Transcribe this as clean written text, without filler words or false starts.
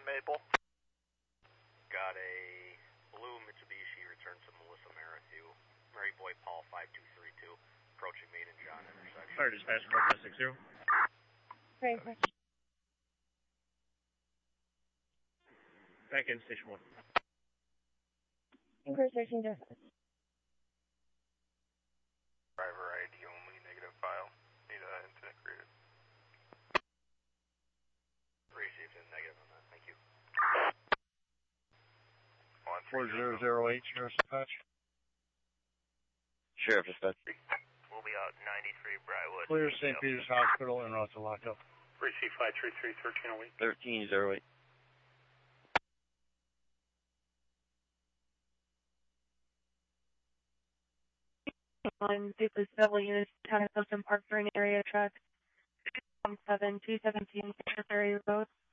Maple. Got a blue Mitsubishi return to Melissa Merrithew. Mary Boy Paul 5232. Approaching Maiden John intersection. Fire dispatch, 4560. Great. Back in station 1. Increase 13 dispatch. Driver ID only, negative file. Need an incident created. Received in negative on that. Thank you. 4008, Sheriff's Dispatch. Sheriff Dispatch. We'll be out 93 Briarwood. Clear St. Peter's Hospital and Russell lockup. 3C533 1308. On Duplex Double units, Town of Clifton Park for an area truck. 7 217 Secretary Road.